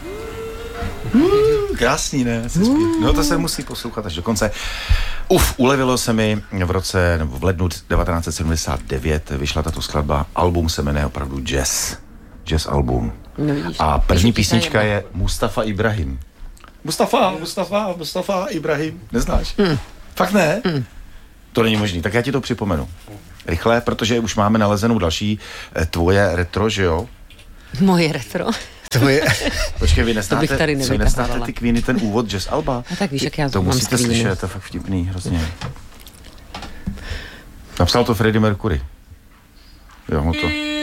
Krásný, ne? No to se musí poslouchat až do konce. Ulevilo se mi v lednu 1979 vyšla tato skladba, album se jmenuje opravdu Jazz album. No vidíš, a první písnička je Mustafa Ibrahim. Mustafa Ibrahim. Neznáš? Fakt ne? To není možný, tak já ti to připomenu. Rychle, protože už máme nalezenou další tvoje retro, že jo? Moje retro. Počkej, vy neznáte nevytahovala. ty Queeny, ten úvod Jazz alba? A tak víš, jak já to mám musíte Queeny. slyšet, to je fakt vtipný, hrozně. Napsal to Freddie Mercury. Jo, to.